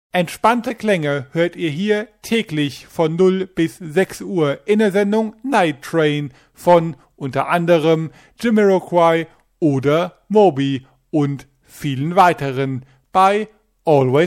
Entspannte Klänge hört ihr hier täglich von 0 bis 6 Uhr in der Sendung Night Train von unter anderem Jamiroquai oder Moby und vielen weiteren bei Always